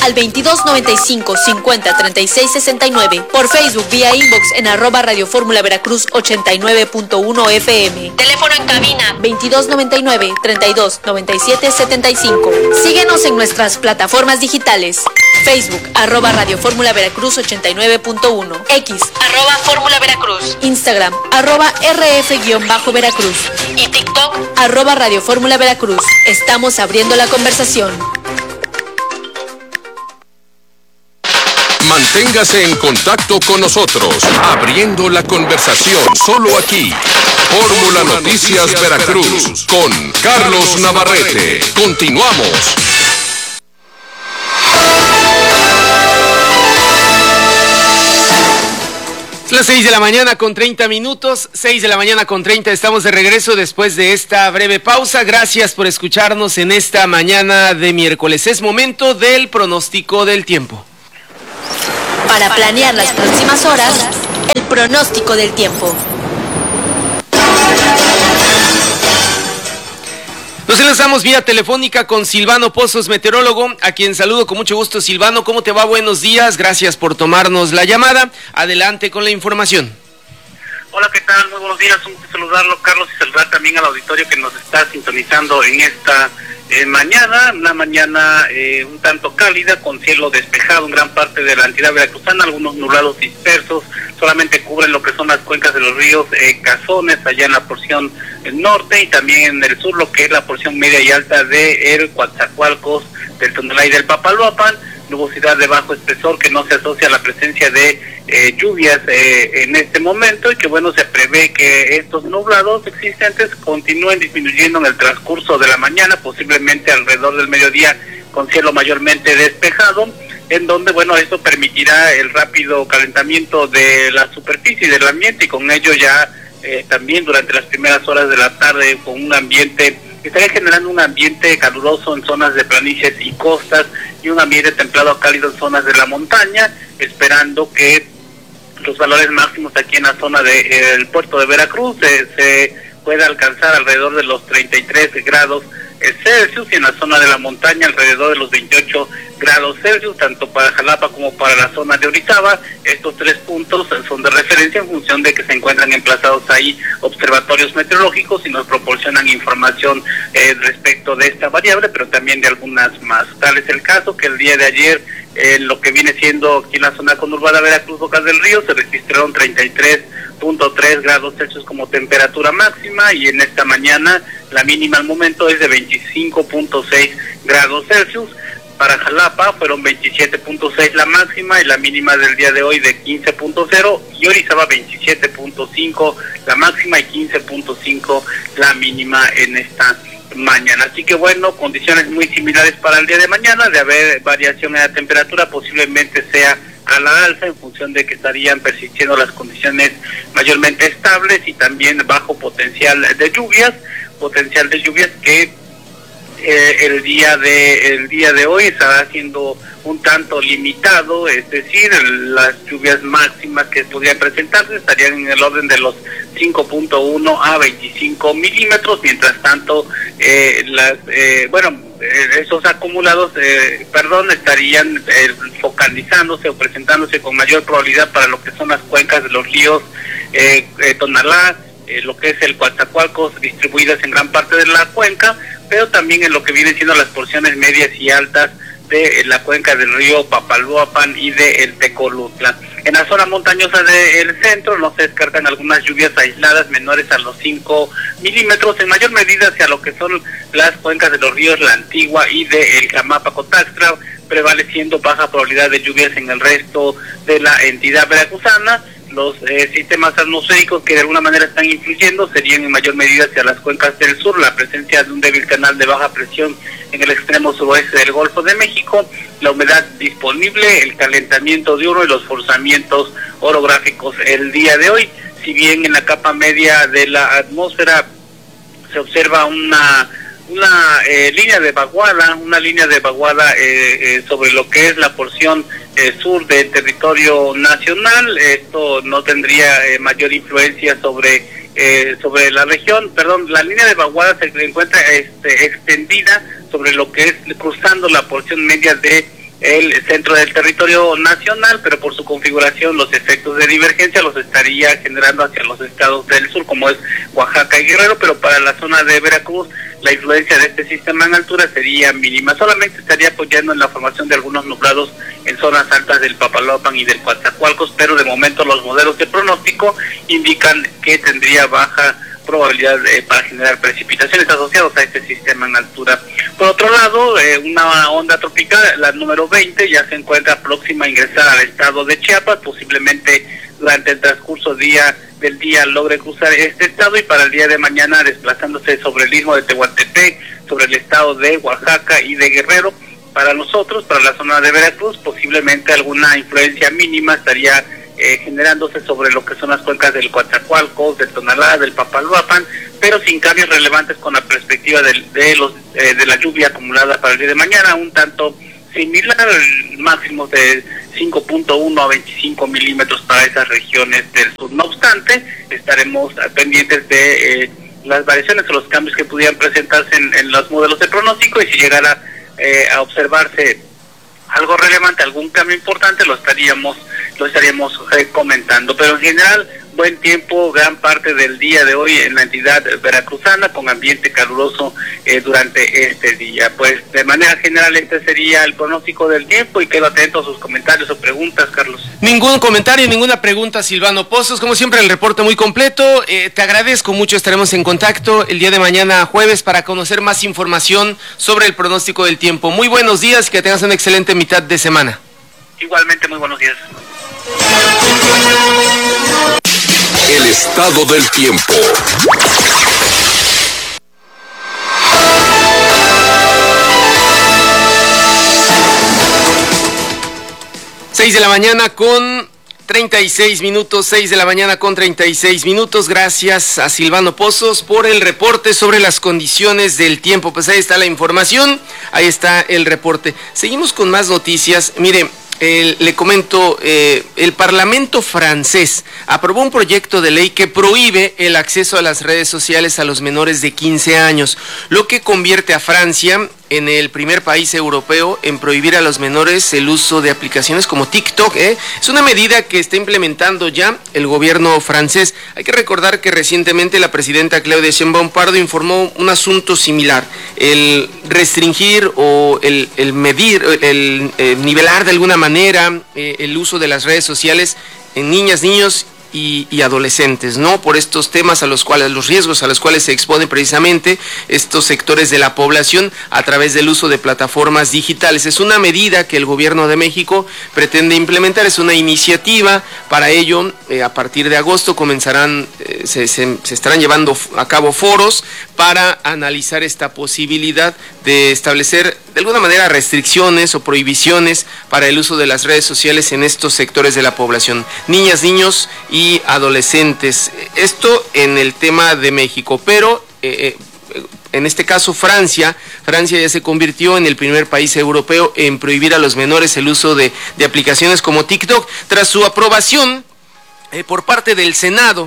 al 2295 50 36 69. Por Facebook vía inbox en @Radio Fórmula Veracruz 89.1 FM. Teléfono en cabina 2299 32 97 75. Síguenos en nuestras plataformas digitales. Facebook @Radio Fórmula Veracruz 89.1. X @Fórmula Veracruz. Instagram @RF-Veracruz. Y TikTok @Radio Fórmula Veracruz. Estamos abriendo la conversación. Manténgase en contacto con nosotros, abriendo la conversación, solo aquí. Fórmula Noticias Veracruz, con Carlos Navarrete. Continuamos. Las 6 de la mañana con 30 minutos, 6 de la mañana con 30, estamos de regreso después de esta breve pausa. Gracias por escucharnos en esta mañana de miércoles. Es momento del pronóstico del tiempo. Para planear las próximas horas, el pronóstico del tiempo. Nos enlazamos vía telefónica con Silvano Pozos, meteorólogo, a quien saludo con mucho gusto. Silvano, ¿cómo te va? Buenos días, gracias por tomarnos la llamada. Adelante con la información. Hola, ¿qué tal? Muy buenos días, un gusto saludarlo, Carlos, y saludar también al auditorio que nos está sintonizando en esta mañana, una mañana un tanto cálida, con cielo despejado en gran parte de la entidad veracruzana, algunos nublados dispersos, solamente cubren lo que son las cuencas de los ríos Cazones, allá en la porción norte, y también en el sur, lo que es la porción media y alta de el Coatzacoalcos, del Tonalá y del Papaloapan, nubosidad de bajo espesor que no se asocia a la presencia de lluvias en este momento, y que bueno, se prevé que estos nublados existentes continúen disminuyendo en el transcurso de la mañana, posiblemente alrededor del mediodía, con cielo mayormente despejado, en donde bueno, esto permitirá el rápido calentamiento de la superficie y del ambiente, y con ello ya también durante las primeras horas de la tarde, con un ambiente estaría generando un ambiente caluroso en zonas de planicies y costas, y un ambiente templado a cálido en zonas de la montaña, esperando que los valores máximos aquí en la zona del puerto de Veracruz se pueda alcanzar alrededor de los 33 grados Celsius, y en la zona de la montaña alrededor de los 28 grados Celsius, tanto para Jalapa como para la zona de Orizaba. Estos 3 puntos son de referencia en función de que se encuentran emplazados ahí observatorios meteorológicos y nos proporcionan información respecto de esta variable, pero también de algunas más. Tal es el caso que el día de ayer, lo que viene siendo aquí en la zona conurbada Veracruz, Bocas del Río, se registraron 33.3 grados Celsius como temperatura máxima, y en esta mañana la mínima al momento es de 25.6 grados Celsius. Para Jalapa fueron 27.6 la máxima, y la mínima del día de hoy de 15.0, y Orizaba 27.5 la máxima y 15.5 la mínima en esta mañana. Así que bueno, condiciones muy similares para el día de mañana. De haber variación en la temperatura, posiblemente sea a la alza, en función de que estarían persistiendo las condiciones mayormente estables y también bajo potencial de lluvias que el día de hoy estará siendo un tanto limitado, es decir, las lluvias máximas que podrían presentarse estarían en el orden de los 5.1 a 25 milímetros, mientras tanto esos acumulados estarían focalizándose o presentándose con mayor probabilidad para lo que son las cuencas de los ríos Tonalá, lo que es el Coatzacoalcos, distribuidas en gran parte de la cuenca, pero también en lo que vienen siendo las porciones medias y altas de la cuenca del río Papaloapan y de el Tecolutla. En la zona montañosa del centro no se descartan algunas lluvias aisladas menores a los 5 milímetros, en mayor medida hacia lo que son las cuencas de los ríos La Antigua y de el Jamapa-Cotaxtla, prevaleciendo baja probabilidad de lluvias en el resto de la entidad veracruzana. Los sistemas atmosféricos que de alguna manera están influyendo serían en mayor medida hacia las cuencas del sur, la presencia de un débil canal de baja presión en el extremo suroeste del Golfo de México, la humedad disponible, el calentamiento diurno y los forzamientos orográficos el día de hoy. Si bien en la capa media de la atmósfera se observa una línea de vaguada, sobre lo que es la porción sur del territorio nacional, esto no tendría mayor influencia sobre la región. La línea de vaguada se encuentra extendida sobre lo que es cruzando la porción media de el centro del territorio nacional, pero por su configuración los efectos de divergencia los estaría generando hacia los estados del sur, como es Oaxaca y Guerrero, pero para la zona de Veracruz la influencia de este sistema en altura sería mínima, solamente estaría apoyando en la formación de algunos nublados en zonas altas del Papaloapan y del Coatzacoalcos, pero de momento los modelos de pronóstico indican que tendría baja probabilidad para generar precipitaciones asociadas a este sistema en altura. Por otro lado, una onda tropical, la número 20, ya se encuentra próxima a ingresar al estado de Chiapas, posiblemente durante el transcurso del día logre cruzar este estado y para el día de mañana desplazándose sobre el istmo de Tehuantepec, sobre el estado de Oaxaca y de Guerrero. Para nosotros, para la zona de Veracruz, posiblemente alguna influencia mínima estaría generándose sobre lo que son las cuencas del Coatzacoalcos, del Tonalá, del Papaloapan, pero sin cambios relevantes con la perspectiva de la lluvia acumulada para el día de mañana, un tanto similar, máximos de 5.1 a 25 milímetros para esas regiones del sur. No obstante, estaremos pendientes de las variaciones o los cambios que pudieran presentarse en los modelos de pronóstico, y si llegara a observarse algo relevante, algún cambio importante, lo estaríamos comentando. Pero en general, buen tiempo gran parte del día de hoy en la entidad veracruzana, con ambiente caluroso durante este día. Pues de manera general este sería el pronóstico del tiempo, y quedo atento a sus comentarios o preguntas, Carlos. Ningún comentario, ninguna pregunta, Silvano Pozos. Como siempre, el reporte muy completo. Te agradezco mucho, estaremos en contacto el día de mañana jueves para conocer más información sobre el pronóstico del tiempo. Muy buenos días y que tengas una excelente mitad de semana. Igualmente, muy buenos días. El estado del tiempo. Seis de la mañana con 36 minutos, 6 de la mañana con 36 minutos. Gracias a Silvano Pozos por el reporte sobre las condiciones del tiempo. Pues ahí está la información, ahí está el reporte. Seguimos con más noticias. Mire, le comento, el Parlamento francés aprobó un proyecto de ley que prohíbe el acceso a las redes sociales a los menores de 15 años, lo que convierte a Francia en el primer país europeo en prohibir a los menores el uso de aplicaciones como TikTok. Es una medida que está implementando ya el gobierno francés. Hay que recordar que recientemente la presidenta Claudia Sheinbaum Pardo informó un asunto similar, el restringir o el medir, el nivelar de alguna manera el uso de las redes sociales en niñas, niños y adolescentes, ¿no? Por estos temas los riesgos a los cuales se exponen precisamente estos sectores de la población a través del uso de plataformas digitales. Es una medida que el gobierno de México pretende implementar, es una iniciativa. Para ello, a partir de agosto comenzarán, se estarán llevando a cabo foros para analizar esta posibilidad de establecer de alguna manera restricciones o prohibiciones para el uso de las redes sociales en estos sectores de la población, niñas, niños y adolescentes. Esto en el tema de México, pero en este caso Francia ya se convirtió en el primer país europeo en prohibir a los menores el uso de aplicaciones como TikTok. Tras su aprobación por parte del Senado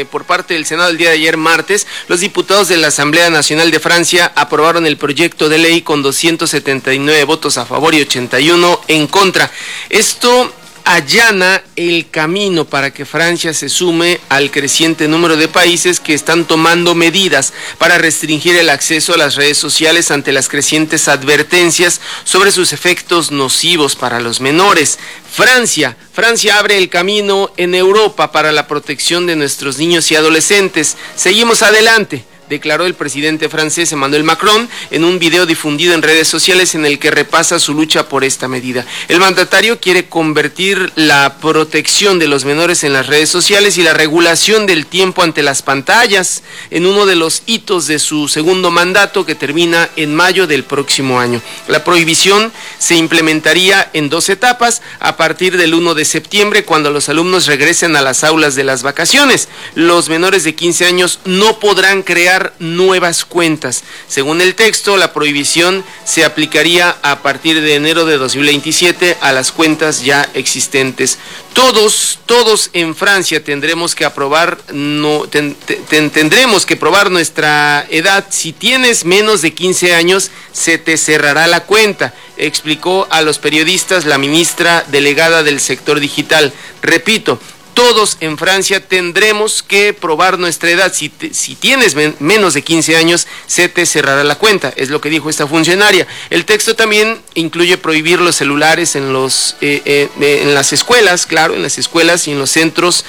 el día de ayer martes, los diputados de la Asamblea Nacional de Francia aprobaron el proyecto de ley con 279 votos a favor y 81 en contra. Esto allana el camino para que Francia se sume al creciente número de países que están tomando medidas para restringir el acceso a las redes sociales ante las crecientes advertencias sobre sus efectos nocivos para los menores. Francia abre el camino en Europa para la protección de nuestros niños y adolescentes. Seguimos adelante, declaró el presidente francés Emmanuel Macron en un video difundido en redes sociales en el que repasa su lucha por esta medida. El mandatario quiere convertir la protección de los menores en las redes sociales y la regulación del tiempo ante las pantallas en uno de los hitos de su segundo mandato, que termina en mayo del próximo año. La prohibición se implementaría en 2 etapas a partir del 1 de septiembre, cuando los alumnos regresen a las aulas de las vacaciones. Los menores de 15 años no podrán crear crear nuevas cuentas. Según el texto, la prohibición se aplicaría a partir de enero de 2027 a las cuentas ya existentes. Todos en Francia tendremos que probar nuestra edad. Si tienes menos de 15 años, se te cerrará la cuenta, explicó a los periodistas la ministra delegada del sector digital. Repito, todos en Francia tendremos que probar nuestra edad. Si tienes menos de 15 años, se te cerrará la cuenta, es lo que dijo esta funcionaria. El texto también incluye prohibir los celulares en las escuelas, claro, en las escuelas y en los centros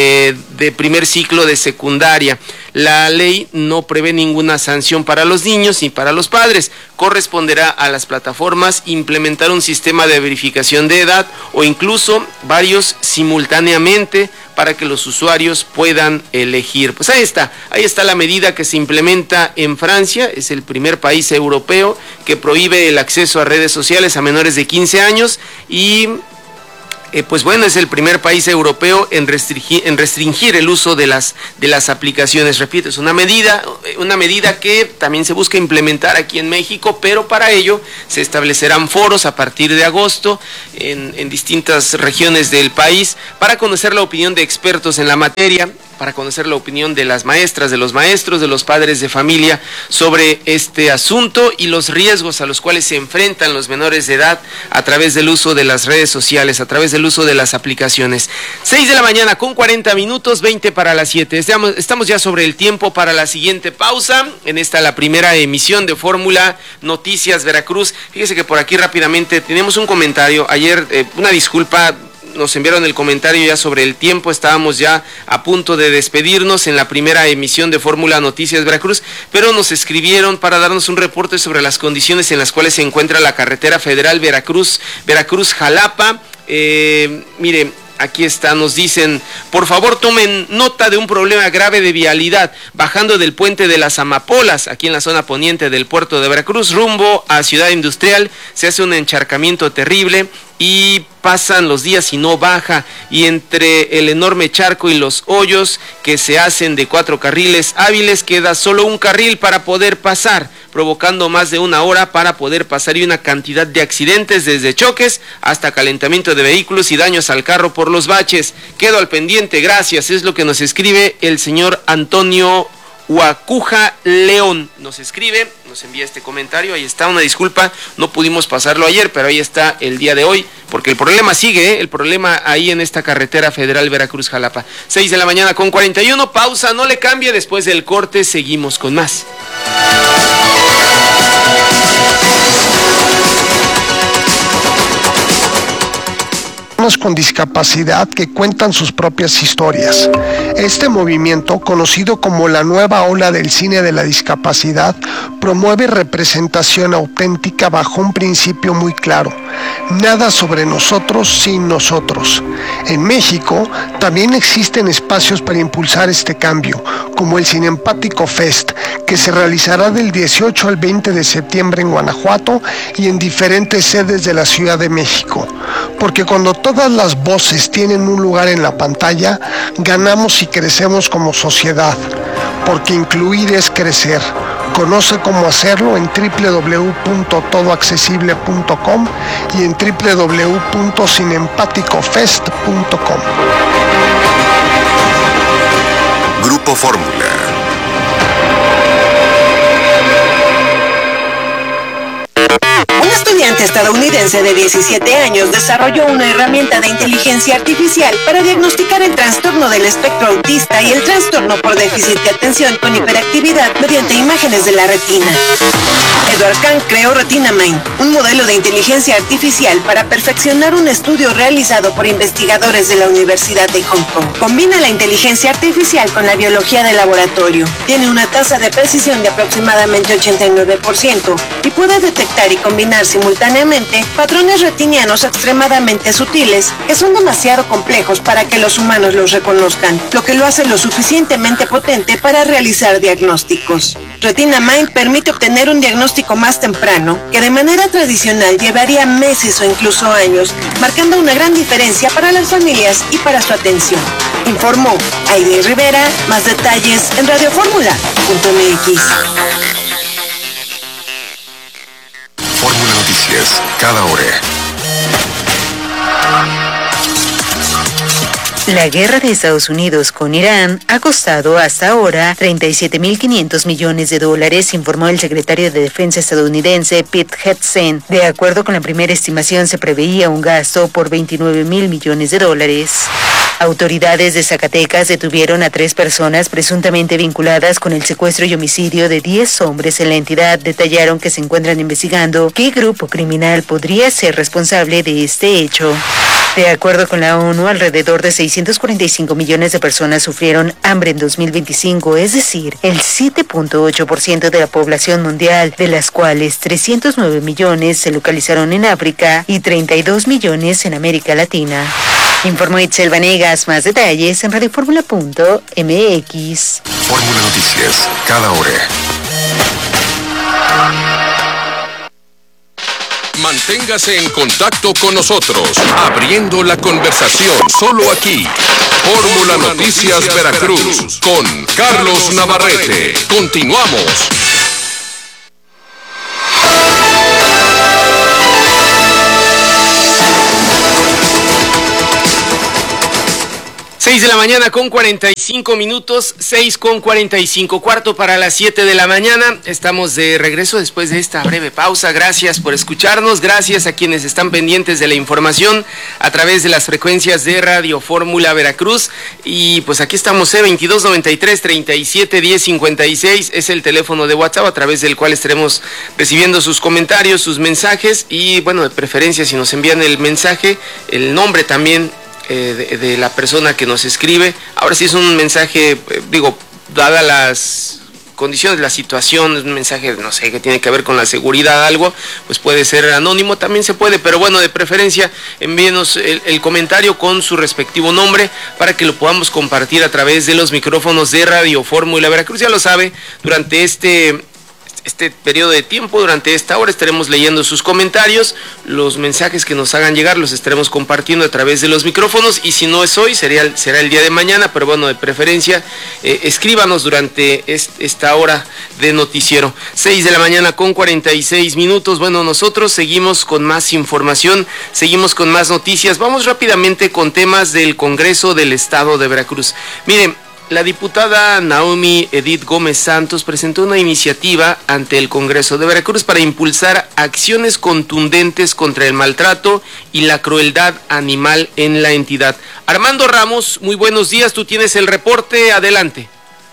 de primer ciclo de secundaria. La ley no prevé ninguna sanción para los niños ni para los padres. Corresponderá a las plataformas implementar un sistema de verificación de edad o incluso varios simultáneamente para que los usuarios puedan elegir. Pues ahí está la medida que se implementa en Francia. Es el primer país europeo que prohíbe el acceso a redes sociales a menores de 15 años y pues bueno, es el primer país europeo en restringir el uso de las aplicaciones. Repito, es una medida que también se busca implementar aquí en México, pero para ello se establecerán foros a partir de agosto en distintas regiones del país para conocer la opinión de expertos en la materia, para conocer la opinión de las maestras, de los maestros, de los padres de familia sobre este asunto y los riesgos a los cuales se enfrentan los menores de edad a través del uso de las redes sociales, a través del uso de las aplicaciones. 6 de la mañana con 40 minutos, 20 para las 7. Estamos ya sobre el tiempo para la siguiente pausa. En esta la primera emisión de Fórmula Noticias Veracruz. Fíjese que por aquí rápidamente tenemos un comentario. Ayer, una disculpa, nos enviaron el comentario ya sobre el tiempo, estábamos ya a punto de despedirnos en la primera emisión de Fórmula Noticias Veracruz, pero nos escribieron para darnos un reporte sobre las condiciones en las cuales se encuentra la carretera federal Veracruz-Jalapa. Mire, aquí está, nos dicen, por favor tomen nota de un problema grave de vialidad, bajando del puente de las Amapolas, aquí en la zona poniente del puerto de Veracruz, rumbo a Ciudad Industrial, se hace un encharcamiento terrible y pasan los días y no baja, y entre el enorme charco y los hoyos que se hacen de 4 carriles hábiles queda solo un carril para poder pasar, provocando más de una hora para poder pasar y una cantidad de accidentes desde choques hasta calentamiento de vehículos y daños al carro por los baches. Quedo al pendiente, gracias, es lo que nos escribe el señor Antonio Huacuja León. Nos escribe, nos envía este comentario, ahí está, una disculpa, no pudimos pasarlo ayer, pero ahí está el día de hoy, porque el problema sigue, el problema ahí en esta carretera federal Veracruz-Jalapa. 6 de la mañana con 41, pausa, no le cambie, después del corte seguimos con más. Con discapacidad que cuentan sus propias historias. Este movimiento, conocido como la nueva ola del cine de la discapacidad, promueve representación auténtica bajo un principio muy claro: nada sobre nosotros sin nosotros. En México también existen espacios para impulsar este cambio, como el Cinempático Fest, que se realizará del 18 al 20 de septiembre en Guanajuato y en diferentes sedes de la Ciudad de México. Porque cuando todas las voces tienen un lugar en la pantalla, ganamos y crecemos como sociedad. Porque incluir es crecer. Conoce cómo hacerlo en www.todoaccesible.com y en www.cinempaticofest.com. Grupo Fórmula. Un estudiante estadounidense de 17 años desarrolló una herramienta de inteligencia artificial para diagnosticar el trastorno del espectro autista y el trastorno por déficit de atención con hiperactividad mediante imágenes de la retina. Edward Kang creó RetinaMind, un modelo de inteligencia artificial para perfeccionar un estudio realizado por investigadores de la Universidad de Hong Kong. Combina la inteligencia artificial con la biología de laboratorio. Tiene una tasa de precisión de aproximadamente 89% y puede detectar y combinar simultáneamente simultáneamente patrones retinianos extremadamente sutiles que son demasiado complejos para que los humanos los reconozcan, lo que lo hace lo suficientemente potente para realizar diagnósticos. Retina Mind permite obtener un diagnóstico más temprano, que de manera tradicional llevaría meses o incluso años, marcando una gran diferencia para las familias y para su atención. Informó Aide Rivera. Más detalles en radioformula.mx. Fórmula Noticias, cada hora. La guerra de Estados Unidos con Irán ha costado hasta ahora $37.500 millones, informó el secretario de Defensa estadounidense Pete Hegseth. De acuerdo con la primera estimación, se preveía un gasto por $29.000 millones. Autoridades de Zacatecas detuvieron a 3 personas presuntamente vinculadas con el secuestro y homicidio de 10 hombres en la entidad. Detallaron que se encuentran investigando qué grupo criminal podría ser responsable de este hecho. De acuerdo con la ONU, alrededor de 645 millones de personas sufrieron hambre en 2025, es decir, el 7.8% de la población mundial, de las cuales 309 millones se localizaron en África y 32 millones en América Latina. Informó Itzel Vanegas. Más detalles en radioformula.mx. Fórmula Noticias, cada hora. Manténgase en contacto con nosotros, abriendo la conversación, solo aquí. Fórmula Noticias Veracruz, con Carlos Navarrete. Continuamos. Seis de la mañana con 45 minutos, 6:45, cuarto para las 7 de la mañana. Estamos de regreso después de esta breve pausa. Gracias por escucharnos, gracias a quienes están pendientes de la información a través de las frecuencias de Radio Fórmula Veracruz. Y pues aquí estamos, 2293-371056 es el teléfono de WhatsApp a través del cual estaremos recibiendo sus comentarios, sus mensajes y bueno, de preferencia si nos envían el mensaje, el nombre también de la persona que nos escribe. Ahora sí es un mensaje, dada las condiciones, la situación, es un mensaje, no sé, que tiene que ver con la seguridad, algo, pues puede ser anónimo, también se puede, pero bueno, de preferencia envíenos el comentario con su respectivo nombre para que lo podamos compartir a través de los micrófonos de Radio Fórmula Veracruz. Ya lo sabe, durante este periodo de tiempo, durante esta hora estaremos leyendo sus comentarios, los mensajes que nos hagan llegar los estaremos compartiendo a través de los micrófonos y si no es hoy será el día de mañana, pero bueno, de preferencia escríbanos durante esta hora de noticiero. 6 de la mañana con 46 minutos. Bueno, nosotros seguimos con más información, seguimos con más noticias. Vamos rápidamente con temas del Congreso del Estado de Veracruz. Miren, la diputada Naomi Edith Gómez Santos presentó una iniciativa ante el Congreso de Veracruz para impulsar acciones contundentes contra el maltrato y la crueldad animal en la entidad. Armando Ramos, muy buenos días, tú tienes el reporte, adelante.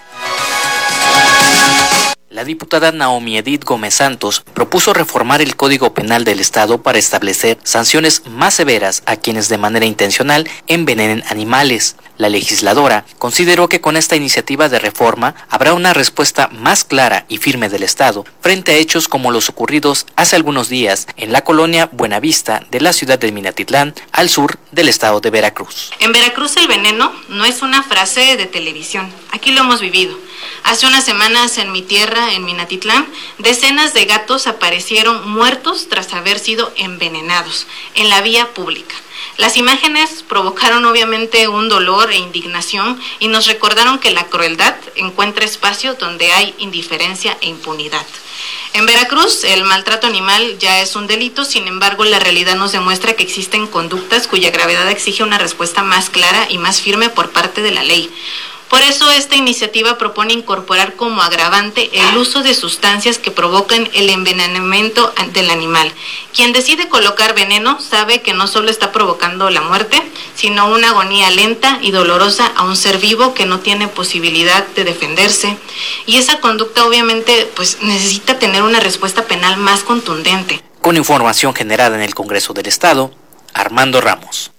La diputada Naomi Edith Gómez Santos propuso reformar el Código Penal del Estado para establecer sanciones más severas a quienes de manera intencional envenenen animales. La legisladora consideró que con esta iniciativa de reforma habrá una respuesta más clara y firme del Estado frente a hechos como los ocurridos hace algunos días en la colonia Buenavista de la ciudad de Minatitlán, al sur del estado de Veracruz. En Veracruz el veneno no es una frase de televisión, aquí lo hemos vivido. Hace unas semanas en mi tierra, en Minatitlán, decenas de gatos aparecieron muertos tras haber sido envenenados en la vía pública. Las imágenes provocaron obviamente un dolor e indignación y nos recordaron que la crueldad encuentra espacio donde hay indiferencia e impunidad. En Veracruz, el maltrato animal ya es un delito, sin embargo, la realidad nos demuestra que existen conductas cuya gravedad exige una respuesta más clara y más firme por parte de la ley. Por eso esta iniciativa propone incorporar como agravante el uso de sustancias que provocan el envenenamiento del animal. Quien decide colocar veneno sabe que no solo está provocando la muerte, sino una agonía lenta y dolorosa a un ser vivo que no tiene posibilidad de defenderse. Y esa conducta obviamente pues necesita tener una respuesta penal más contundente. Con información generada en el Congreso del Estado, Armando Ramos.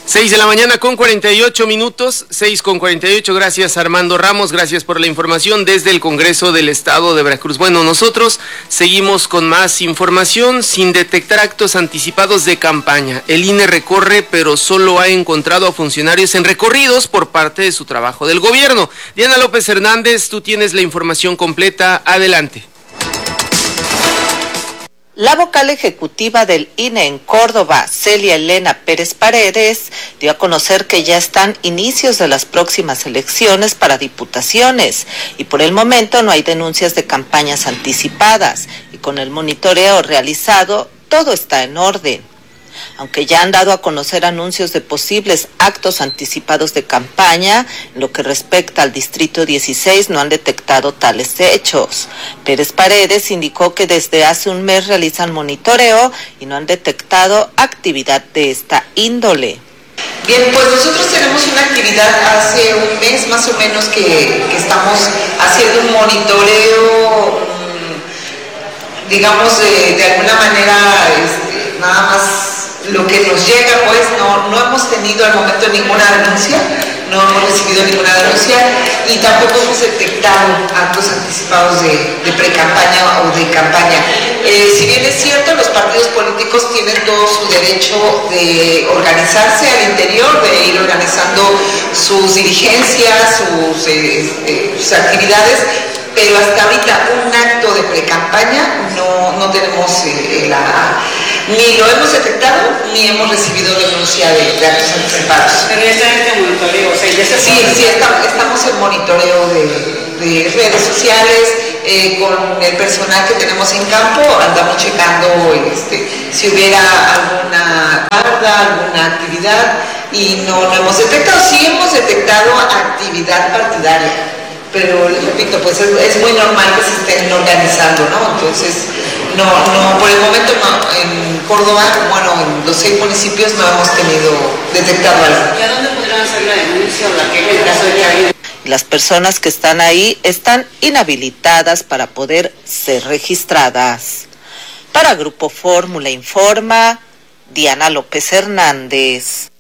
6 de la mañana con 48 minutos, 6:48. Gracias Armando Ramos, gracias por la información desde el Congreso del Estado de Veracruz. Bueno, nosotros seguimos con más información. Sin detectar actos anticipados de campaña, el INE recorre, pero solo ha encontrado a funcionarios en recorridos por parte de su trabajo del gobierno. Diana López Hernández, tú tienes la información completa, adelante. La vocal ejecutiva del INE en Córdoba, Celia Elena Pérez Paredes, dio a conocer que ya están inicios de las próximas elecciones para diputaciones y por el momento no hay denuncias de campañas anticipadas y con el monitoreo realizado todo está en orden. Aunque ya han dado a conocer anuncios de posibles actos anticipados de campaña, en lo que respecta al Distrito 16 no han detectado tales hechos. Pérez Paredes indicó que desde hace un mes realizan monitoreo y no han detectado actividad de esta índole. Bien, pues nosotros tenemos una actividad hace un mes más o menos que estamos haciendo un monitoreo, digamos, de alguna manera, nada más lo que nos llega, pues no hemos tenido al momento ninguna denuncia, no hemos recibido ninguna denuncia y tampoco hemos detectado actos anticipados de pre-campaña o de campaña. Si bien es cierto, los partidos políticos tienen todo su derecho de organizarse al interior, de ir organizando sus dirigencias, sus actividades, pero hasta ahorita un acto de pre-campaña no tenemos ni lo hemos detectado, ni hemos recibido denuncia de actos anticipados. Pero ya está en este monitoreo, o sea, ya se... Sí, estamos en monitoreo de redes sociales, con el personal que tenemos en campo, andamos checando si hubiera alguna barda, alguna actividad, y no hemos detectado. Sí hemos detectado actividad partidaria, pero les repito, pues es muy normal que se estén organizando, ¿no? Entonces, no, por el momento no, en Córdoba, bueno, en los 6 municipios no hemos tenido detectado algo. ¿Y a dónde podrían hacer la denuncia o la queja en caso de que haya? Las personas que están ahí están inhabilitadas para poder ser registradas. Para Grupo Fórmula informa Diana López Hernández.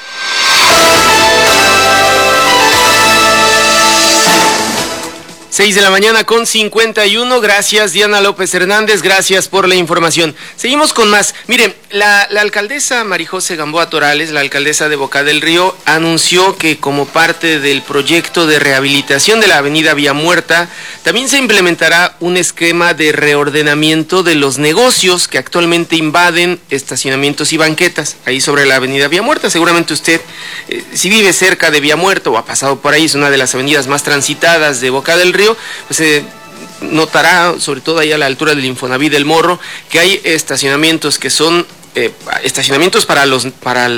6 de la mañana con 51, gracias Diana López Hernández, gracias por la información. Seguimos con más. Mire, la alcaldesa Marijose Gamboa Torales, la alcaldesa de Boca del Río, anunció que como parte del proyecto de rehabilitación de la avenida Vía Muerta, también se implementará un esquema de reordenamiento de los negocios que actualmente invaden estacionamientos y banquetas, ahí sobre la avenida Vía Muerta. Seguramente usted, si vive cerca de Vía Muerta o ha pasado por ahí, es una de las avenidas más transitadas de Boca del Río, pues notará, sobre todo ahí a la altura del Infonavit del Morro, que hay estacionamientos que son estacionamientos para los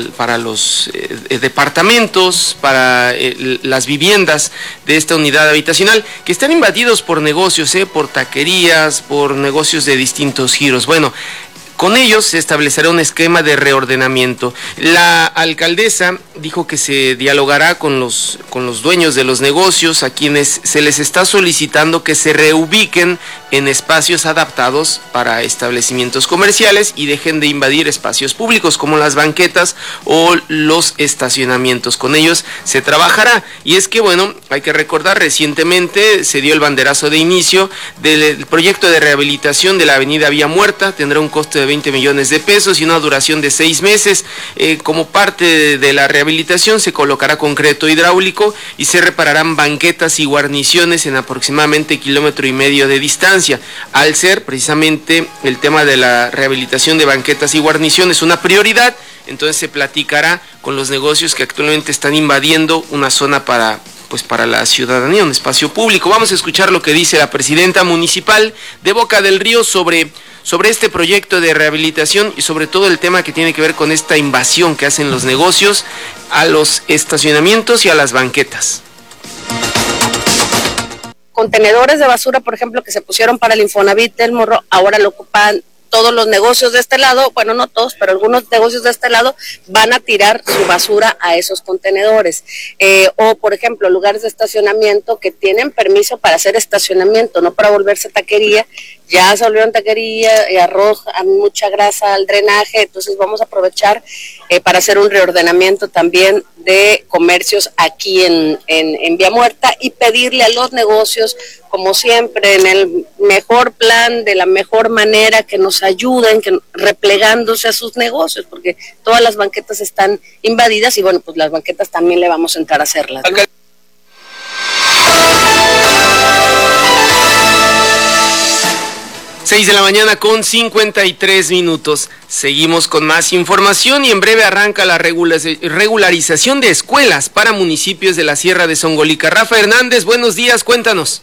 departamentos, para las viviendas de esta unidad habitacional, que están invadidos por negocios, por taquerías, por negocios de distintos giros. Bueno, con ellos se establecerá un esquema de reordenamiento. La alcaldesa dijo que se dialogará con los dueños de los negocios, a quienes se les está solicitando que se reubiquen en espacios adaptados para establecimientos comerciales y dejen de invadir espacios públicos como las banquetas o los estacionamientos. Con ellos se trabajará. Y es que, bueno, hay que recordar, recientemente se dio el banderazo de inicio del proyecto de rehabilitación de la avenida Vía Muerta. Tendrá un costo de 20 millones de pesos y una duración de 6 meses. Como parte de la rehabilitación se colocará concreto hidráulico y se repararán banquetas y guarniciones en aproximadamente 1,5 kilómetros de distancia. Al ser precisamente el tema de la rehabilitación de banquetas y guarniciones una prioridad, entonces se platicará con los negocios que actualmente están invadiendo una zona para la ciudadanía, un espacio público. Vamos a escuchar lo que dice la presidenta municipal de Boca del Río sobre este proyecto de rehabilitación y sobre todo el tema que tiene que ver con esta invasión que hacen los negocios a los estacionamientos y a las banquetas. Contenedores de basura, por ejemplo, que se pusieron para el Infonavit del Morro, ahora lo ocupan todos los negocios de este lado, bueno, no todos, pero algunos negocios de este lado van a tirar su basura a esos contenedores. O, por ejemplo, lugares de estacionamiento que tienen permiso para hacer estacionamiento, no para volverse taquería, ya se volvieron taquería y arroja mucha grasa al drenaje, entonces vamos a aprovechar para hacer un reordenamiento también de comercios aquí en Vía Muerta y pedirle a los negocios, como siempre, en el mejor plan, de la mejor manera, que nos ayuden, que replegándose a sus negocios, porque todas las banquetas están invadidas y bueno, pues las banquetas también le vamos a entrar a hacerlas, ¿no? 6 de la mañana con 53 minutos. Seguimos con más información y en breve arranca la regularización de escuelas para municipios de la Sierra de Zongolica. Rafa Hernández, buenos días, cuéntanos.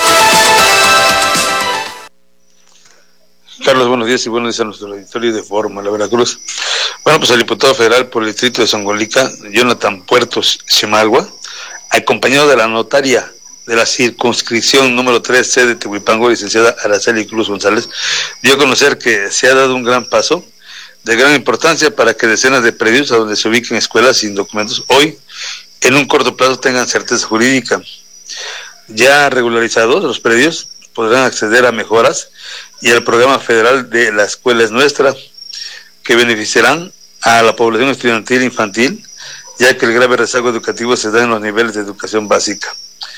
Carlos, buenos días y buenos días a nuestro auditorio de Fórmula Veracruz. Bueno, pues el diputado federal por el distrito de Zongolica, Jonathan Puertos Chimagua, acompañado de la notaria de la circunscripción número 3C de Tehuipango, licenciada Araceli Cruz González, dio a conocer que se ha dado un gran paso de gran importancia para que decenas de predios a donde se ubiquen escuelas sin documentos hoy, en un corto plazo, tengan certeza jurídica. Ya regularizados, los predios podrán acceder a mejoras y al programa federal de La Escuela es Nuestra, que beneficiarán a la población estudiantil e infantil, ya que el grave rezago educativo se da en los niveles de educación básica.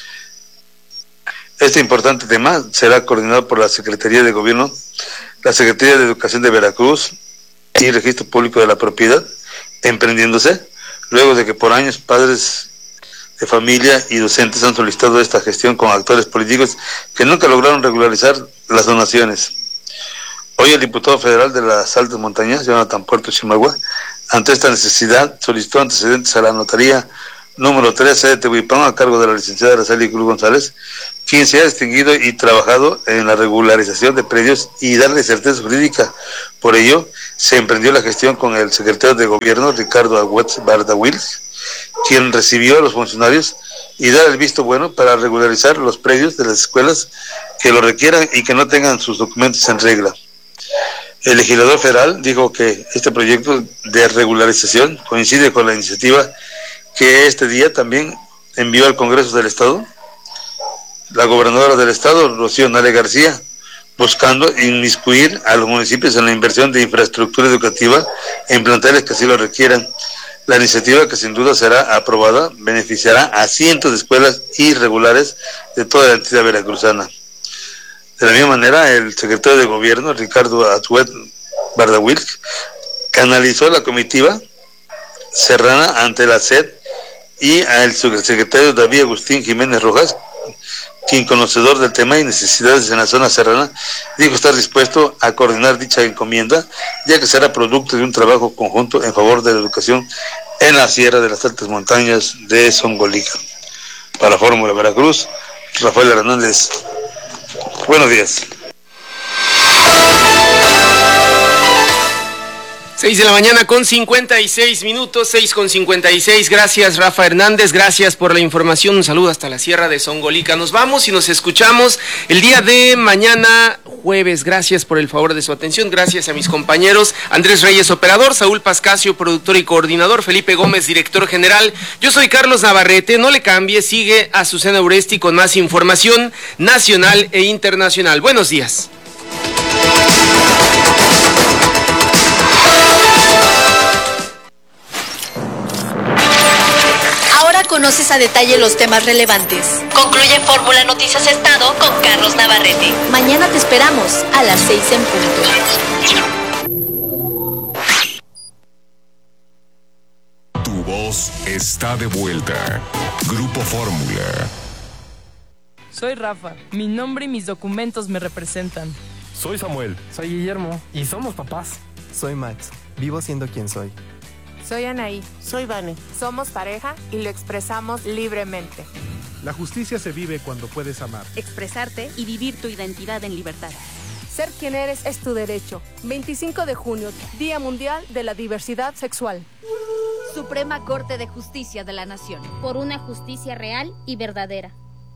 Este importante tema será coordinado por la Secretaría de Gobierno, la Secretaría de Educación de Veracruz y Registro Público de la Propiedad, emprendiéndose luego de que por años padres de familia y docentes han solicitado esta gestión con actores políticos que nunca lograron regularizar las donaciones. Hoy el diputado federal de las Altas Montañas, Jonathan Puertos Chimagua, ante esta necesidad solicitó antecedentes a la notaría número 13 de Tehuipango a cargo de la licenciada Araceli Cruz González, quien se ha distinguido y trabajado en la regularización de predios y darle certeza jurídica. Por ello, se emprendió la gestión con el secretario de Gobierno, Ricardo Agüetz Bardawils, quien recibió a los funcionarios y dar el visto bueno para regularizar los predios de las escuelas que lo requieran y que no tengan sus documentos en regla. El legislador federal dijo que este proyecto de regularización coincide con la iniciativa que este día también envió al Congreso del Estado la gobernadora del Estado, Rocío Nale García, buscando inmiscuir a los municipios en la inversión de infraestructura educativa en planteles que así lo requieran. La iniciativa, que sin duda será aprobada, beneficiará a cientos de escuelas irregulares de toda la entidad veracruzana. De la misma manera, el secretario de Gobierno, Ricardo Agüetz Bardawils, canalizó la comitiva serrana ante la SED y al subsecretario David Agustín Jiménez Rojas, quien, conocedor del tema y necesidades en la zona serrana, dijo estar dispuesto a coordinar dicha encomienda, ya que será producto de un trabajo conjunto en favor de la educación en la Sierra de las Altas Montañas de Zongolica. Para Fórmula Veracruz, Rafael Hernández. Buenos días. 6 de la mañana con 56 minutos, 6 con 56. Gracias, Rafa Hernández, gracias por la información. Un saludo hasta la Sierra de Zongolica. Nos vamos y nos escuchamos el día de mañana, jueves. Gracias por el favor de su atención. Gracias a mis compañeros Andrés Reyes, operador, Saúl Pascasio, productor y coordinador, Felipe Gómez, director general. Yo soy Carlos Navarrete. No le cambie, sigue a Azucena Uresti con más información nacional e internacional. Buenos días. Conoces a detalle los temas relevantes. Concluye Fórmula Noticias Estado con Carlos Navarrete. Mañana te esperamos a las 6 en punto. Tu voz está de vuelta. Grupo Fórmula. Soy Rafa. Mi nombre y mis documentos me representan. Soy Samuel. Soy Guillermo. Y somos papás. Soy Max. Vivo siendo quien soy. Soy Anaí. Soy Vane. Somos pareja y lo expresamos libremente. La justicia se vive cuando puedes amar, expresarte y vivir tu identidad en libertad. Ser quien eres es tu derecho. 25 de junio, Día Mundial de la Diversidad Sexual. Suprema Corte de Justicia de la Nación. Por una justicia real y verdadera.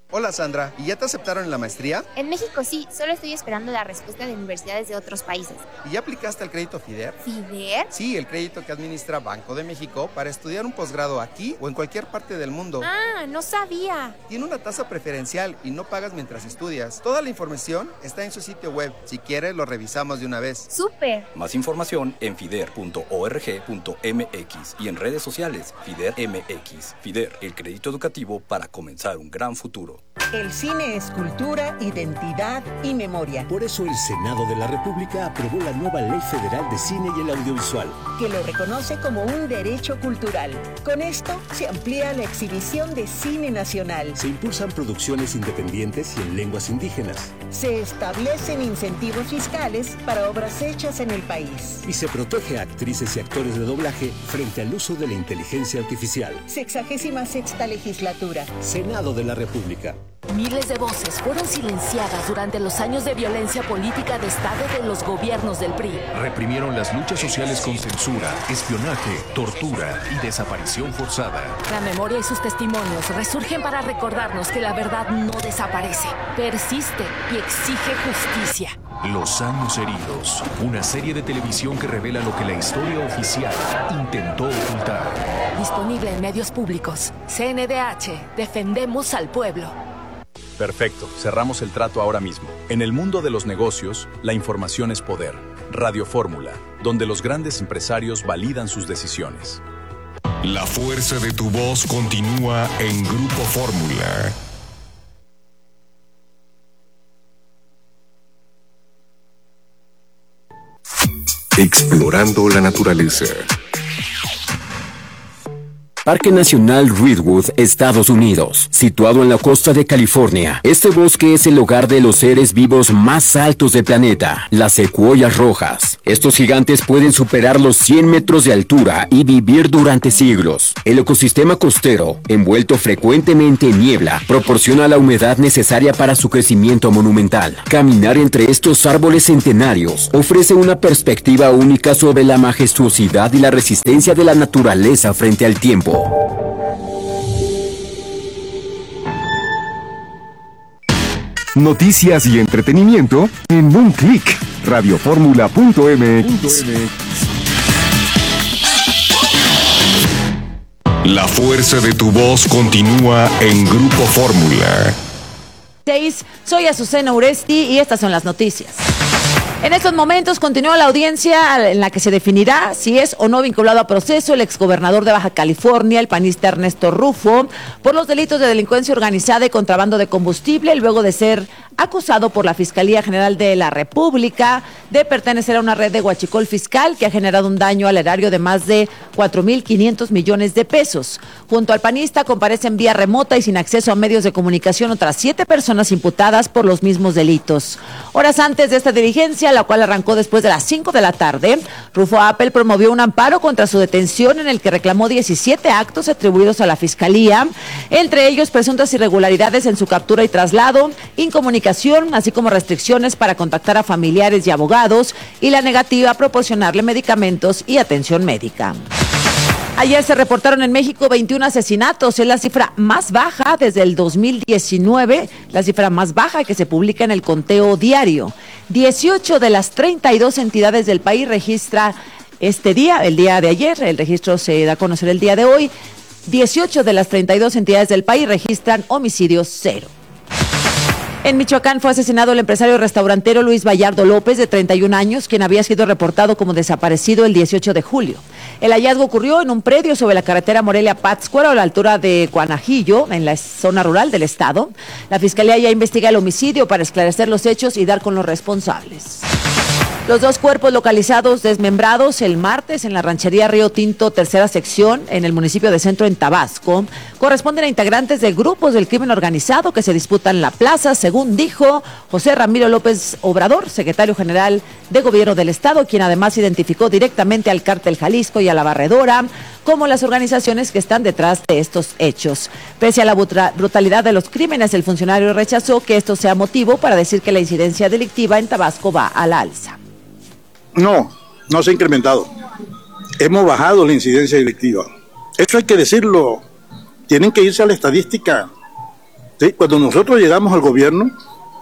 Hola Sandra, ¿y ya te aceptaron en la maestría? En México sí, solo estoy esperando la respuesta de universidades de otros países. ¿Y ya aplicaste al crédito FIDER? ¿FIDER? Sí, el crédito que administra Banco de México para estudiar un posgrado aquí o en cualquier parte del mundo. Ah, no sabía. Tiene una tasa preferencial y no pagas mientras estudias. Toda la información está en su sitio web. Si quieres, lo revisamos de una vez. ¡Súper! Más información en fider.org.mx y en redes sociales FIDER MX. FIDER, el crédito educativo para comenzar un gran futuro. El cine es cultura, identidad y memoria. Por eso el Senado de la República aprobó la nueva Ley Federal de Cine y el Audiovisual, que lo reconoce como un derecho cultural. Con esto se amplía la exhibición de cine nacional. Se impulsan producciones independientes y en lenguas indígenas. Se establecen incentivos fiscales para obras hechas en el país. Y se protege a actrices y actores de doblaje frente al uso de la inteligencia artificial. 66ª legislatura. Senado de la República. Miles de voces fueron silenciadas durante los años de violencia política de Estado de los gobiernos del PRI. Reprimieron las luchas sociales con censura, espionaje, tortura y desaparición forzada. La memoria y sus testimonios resurgen para recordarnos que la verdad no desaparece, persiste y exige justicia. Los años heridos, una serie de televisión que revela lo que la historia oficial intentó ocultar. Disponible en medios públicos. CNDH, defendemos al pueblo. Perfecto, cerramos el trato ahora mismo. En el mundo de los negocios, la información es poder. Radio Fórmula, donde los grandes empresarios validan sus decisiones. La fuerza de tu voz continúa en Grupo Fórmula. Explorando la naturaleza. Parque Nacional Redwood, Estados Unidos, situado en la costa de California. Este bosque es el hogar de los seres vivos más altos del planeta, las secuoyas rojas. Estos gigantes pueden superar los 100 metros de altura y vivir durante siglos. El ecosistema costero, envuelto frecuentemente en niebla, proporciona la humedad necesaria para su crecimiento monumental. Caminar entre estos árboles centenarios ofrece una perspectiva única sobre la majestuosidad y la resistencia de la naturaleza frente al tiempo. Noticias y entretenimiento en un clic. Radioformula.mx. La fuerza de tu voz continúa en Grupo Fórmula. Soy Azucena Uresti y estas son las noticias. En estos momentos continúa la audiencia en la que se definirá si es o no vinculado a proceso el exgobernador de Baja California, el panista Ernesto Rufo, por los delitos de delincuencia organizada y contrabando de combustible, luego de ser acusado por la Fiscalía General de la República de pertenecer a una red de huachicol fiscal que ha generado un daño al erario de más de 4.500 millones de pesos. Junto al panista comparecen vía remota y sin acceso a medios de comunicación otras 7 personas imputadas por los mismos delitos. Horas antes de esta diligencia, la cual arrancó después de las 5 de la tarde, Rufo Appel promovió un amparo contra su detención en el que reclamó 17 actos atribuidos a la Fiscalía, entre ellos presuntas irregularidades en su captura y traslado, incomunicación, así como restricciones para contactar a familiares y abogados y la negativa a proporcionarle medicamentos y atención médica. Ayer se reportaron en México 21 asesinatos, es la cifra más baja desde el 2019, la cifra más baja que se publica en el conteo diario. 18 de las 32 entidades del país registra este día, el día de ayer, el registro se da a conocer el día de hoy, 18 de las 32 entidades del país registran homicidios cero. En Michoacán fue asesinado el empresario restaurantero Luis Vallardo López, de 31 años, quien había sido reportado como desaparecido el 18 de julio. El hallazgo ocurrió en un predio sobre la carretera Morelia-Pátzcuaro, a la altura de Cuanajillo, en la zona rural del estado. La Fiscalía ya investiga el homicidio para esclarecer los hechos y dar con los responsables. Los 2 cuerpos localizados desmembrados el martes en la ranchería Río Tinto, tercera sección, en el municipio de Centro, en Tabasco, corresponden a integrantes de grupos del crimen organizado que se disputan la plaza, según dijo José Ramiro López Obrador, secretario general de Gobierno del Estado, quien además identificó directamente al Cártel Jalisco y a la Barredora como las organizaciones que están detrás de estos hechos. Pese a la brutalidad de los crímenes, el funcionario rechazó que esto sea motivo para decir que la incidencia delictiva en Tabasco va a la alza. No se ha incrementado. Hemos bajado la incidencia delictiva. Eso hay que decirlo. Tienen que irse a la estadística. ¿Sí? Cuando nosotros llegamos al gobierno,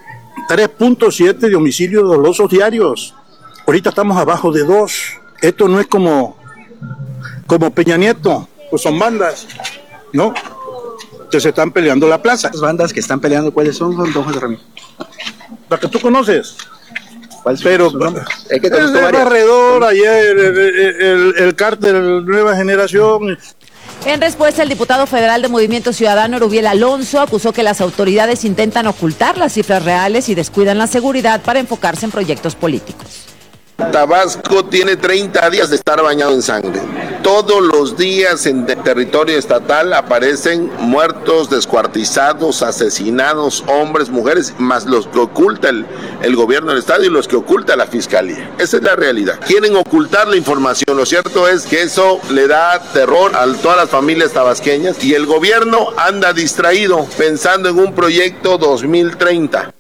3.7 de homicidios dolosos diarios. Ahorita estamos abajo de 2. Esto no es como Peña Nieto, pues son bandas, ¿no? Que se están peleando la plaza. Las bandas que están peleando, ¿cuáles son, don José Ramírez? La que tú conoces. ¿Cuál pero es que el Barredor, ayer el cártel Nueva Generación. En respuesta, el diputado federal de Movimiento Ciudadano, Rubiel Alonso, acusó que las autoridades intentan ocultar las cifras reales y descuidan la seguridad para enfocarse en proyectos políticos. Tabasco tiene 30 días de estar bañado en sangre. Todos los días en el territorio estatal aparecen muertos, descuartizados, asesinados, hombres, mujeres, más los que oculta el gobierno del estado y los que oculta la fiscalía. Esa es la realidad. Quieren ocultar la información. Lo cierto es que eso le da terror a todas las familias tabasqueñas y el gobierno anda distraído pensando en un proyecto 2030.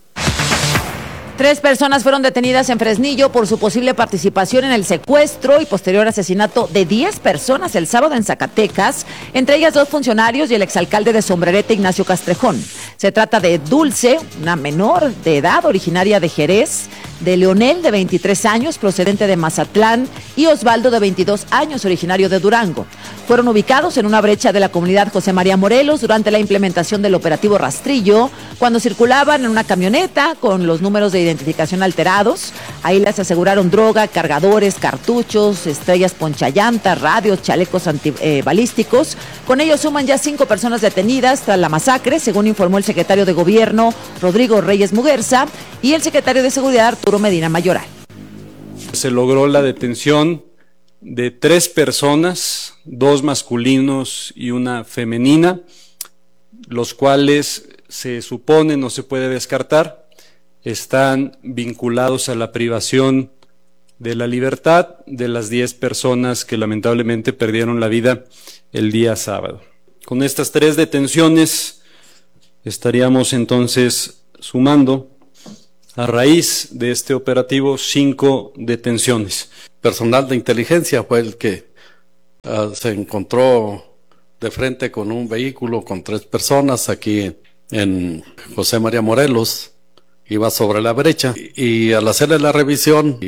3 personas fueron detenidas en Fresnillo por su posible participación en el secuestro y posterior asesinato de 10 personas el sábado en Zacatecas, entre ellas 2 funcionarios y el exalcalde de Sombrerete, Ignacio Castrejón. Se trata de Dulce, una menor de edad originaria de Jerez, de Leonel, de 23 años, procedente de Mazatlán, y Osvaldo, de 22 años, originario de Durango. Fueron ubicados en una brecha de la comunidad José María Morelos durante la implementación del operativo Rastrillo, cuando circulaban en una camioneta con los números de identificación alterados. Ahí les aseguraron droga, cargadores, cartuchos, estrellas ponchallantas, radios, chalecos antibalísticos. Con ellos suman ya 5 personas detenidas tras la masacre, según informó el secretario de Gobierno, Rodrigo Reyes Muguerza, y el secretario de Seguridad, Arturo Medina Mayoral. Se logró la detención de 3 personas, 2 masculinos y una femenina, los cuales se supone, no se puede descartar, están vinculados a la privación de la libertad de las 10 personas que lamentablemente perdieron la vida el día sábado. Con estas 3 detenciones estaríamos entonces sumando, a raíz de este operativo, 5 detenciones. Personal de inteligencia fue el que se encontró de frente con un vehículo con 3 personas aquí en José María Morelos. Iba sobre la brecha y al hacerle la revisión,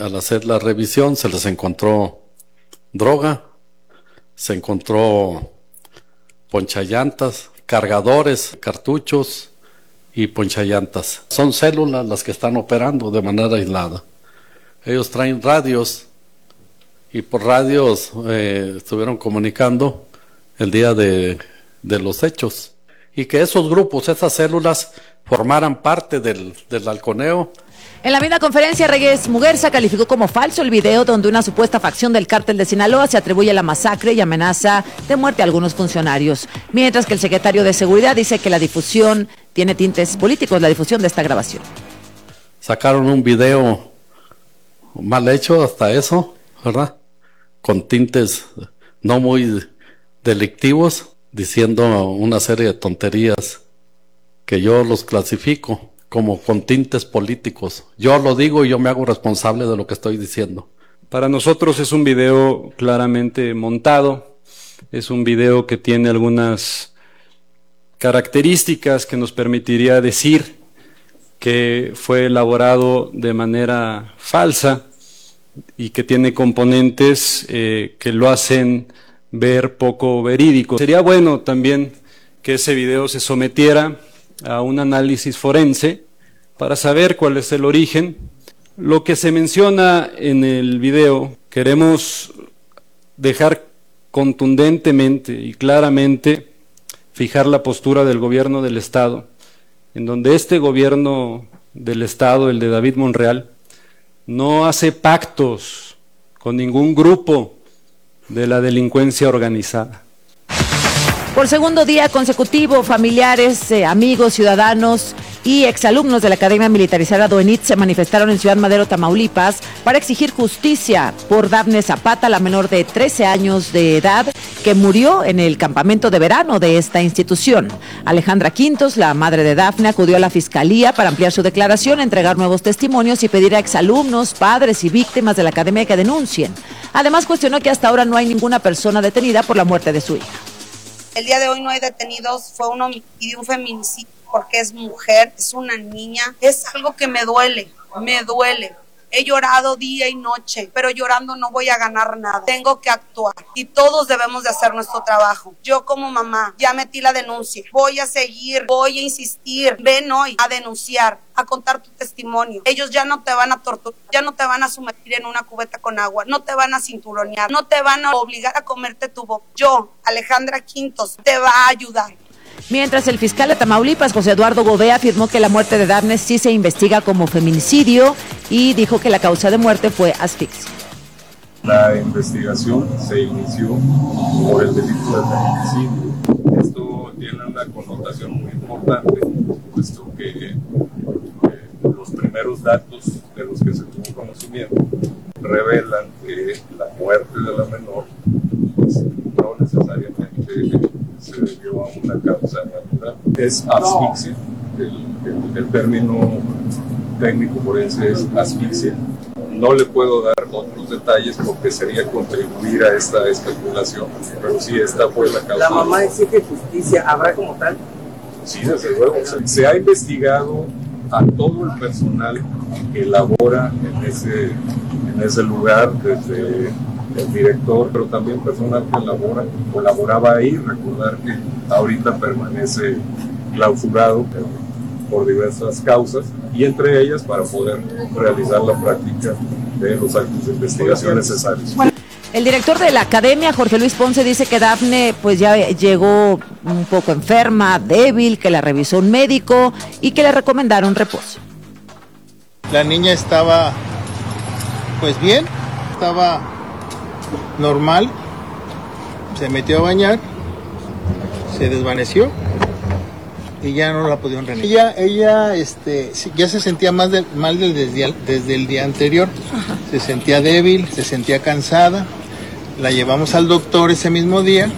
se les encontró droga, se encontró ponchallantas, cargadores, cartuchos y ponchallantas. Son células las que están operando de manera aislada. Ellos traen radios y por radios estuvieron comunicando el día de los hechos. Y que esos grupos, esas células, formaran parte del halconeo. En la misma conferencia, Reyes Muguerza calificó como falso el video donde una supuesta facción del cártel de Sinaloa se atribuye a la masacre y amenaza de muerte a algunos funcionarios. Mientras que el secretario de Seguridad dice que la difusión tiene tintes políticos, la difusión de esta grabación. Sacaron un video mal hecho, hasta eso, ¿verdad? Con tintes no muy delictivos, diciendo una serie de tonterías que yo los clasifico como con tintes políticos. Yo lo digo y yo me hago responsable de lo que estoy diciendo. Para nosotros es un video claramente montado, es un video que tiene algunas características que nos permitiría decir que fue elaborado de manera falsa y que tiene componentes que lo hacen ver poco verídico. Sería bueno también que ese video se sometiera a un análisis forense para saber cuál es el origen. Lo que se menciona en el video, queremos dejar contundentemente y claramente fijar la postura del gobierno del Estado, en donde este gobierno del Estado, el de David Monreal, no hace pactos con ningún grupo de la delincuencia organizada. Por segundo día consecutivo, familiares, amigos, ciudadanos y exalumnos de la Academia Militarizada Doenit se manifestaron en Ciudad Madero, Tamaulipas, para exigir justicia por Dafne Zapata, la menor de 13 años de edad, que murió en el campamento de verano de esta institución. Alejandra Quintos, la madre de Dafne, acudió a la Fiscalía para ampliar su declaración, entregar nuevos testimonios y pedir a exalumnos, padres y víctimas de la Academia que denuncien. Además, cuestionó que hasta ahora no hay ninguna persona detenida por la muerte de su hija. El día de hoy no hay detenidos, fue un homicidio, un feminicidio porque es mujer, es una niña, es algo que me duele. He llorado día y noche, pero llorando no voy a ganar nada. Tengo que actuar y todos debemos de hacer nuestro trabajo. Yo como mamá ya metí la denuncia. Voy a seguir, voy a insistir. Ven hoy a denunciar, a contar tu testimonio. Ellos ya no te van a torturar, ya no te van a sumergir en una cubeta con agua, no te van a cinturonear, no te van a obligar a comerte tu boca. Yo, Alejandra Quintos, te va a ayudar. Mientras el fiscal de Tamaulipas, José Eduardo Gobea, afirmó que la muerte de Dafne sí se investiga como feminicidio y dijo que la causa de muerte fue asfixia. La investigación se inició por el delito de feminicidio. Esto tiene una connotación muy importante, puesto que los primeros datos de los que se tuvo conocimiento revelan que la muerte de la menor pues, no necesariamente se debió a una causa natural. Es asfixia, el término técnico forense es asfixia. No le puedo dar otros detalles porque sería contribuir a esta especulación, pero sí, esta fue la causa. ¿La mamá exige justicia? ¿Habrá como tal? Sí, desde luego. Se ha investigado a todo el personal que labora en ese lugar, desde el director, pero también personal que colaboraba ahí. Recordar que ahorita permanece clausurado por diversas causas y entre ellas para poder realizar la práctica de los actos de investigación necesarios. El director de la academia, Jorge Luis Ponce, dice que Dafne pues ya llegó un poco enferma, débil, que la revisó un médico y que le recomendaron reposo. La niña estaba pues bien, estaba normal, se metió a bañar, se desvaneció y ya no la pudieron reanimar. Ella ya se sentía mal desde el día anterior. Ajá. Se sentía débil, se sentía cansada. La llevamos al doctor ese mismo día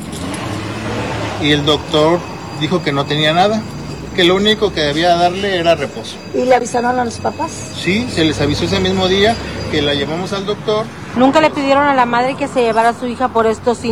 y el doctor dijo que no tenía nada, que lo único que debía darle era reposo. ¿Y le avisaron a los papás? Sí, se les avisó ese mismo día que la llevamos al doctor. ¿Nunca le pidieron a la madre que se llevara a su hija por estos